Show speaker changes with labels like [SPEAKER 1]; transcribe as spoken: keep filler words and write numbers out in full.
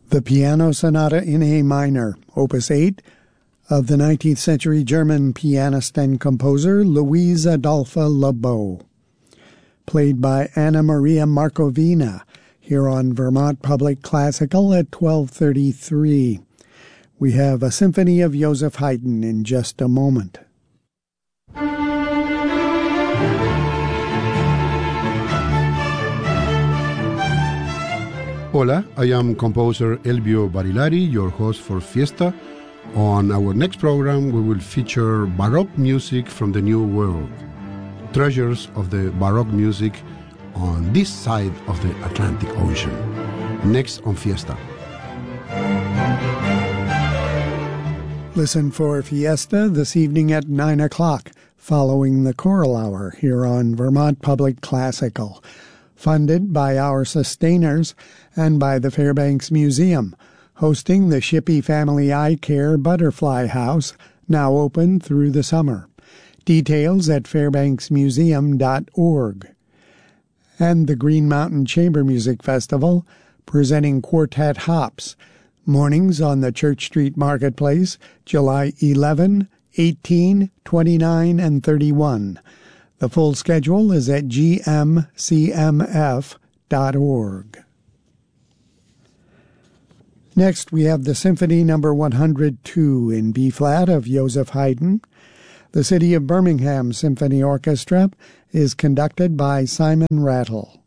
[SPEAKER 1] The Piano Sonata in A minor, Opus eight, of the nineteenth century German pianist and composer Louise Adolphe Leboeuf, played by Anna Maria Markovina, here on Vermont Public Classical at twelve thirty-three. We have a symphony of Joseph Haydn in just a moment.
[SPEAKER 2] Hola, I am composer Elvio Barilari, your host for Fiesta. On our next program, we will feature Baroque music from the New World, treasures of the Baroque music on this side of the Atlantic Ocean. Next on Fiesta.
[SPEAKER 1] Listen for Fiesta this evening at nine o'clock, following the choral hour here on Vermont Public Classical, funded by our sustainers and by the Fairbanks Museum, hosting the Shippey Family Eye Care Butterfly House, now open through the summer. Details at fairbanks museum dot org. And the Green Mountain Chamber Music Festival, presenting Quartet Hops, mornings on the Church Street Marketplace, July eleventh, eighteenth, twenty-ninth, and thirty-first. The full schedule is at g m c m f dot org. Next, we have the Symphony Number one hundred two in B-flat of Joseph Haydn. The City of Birmingham Symphony Orchestra is conducted by Simon Rattle.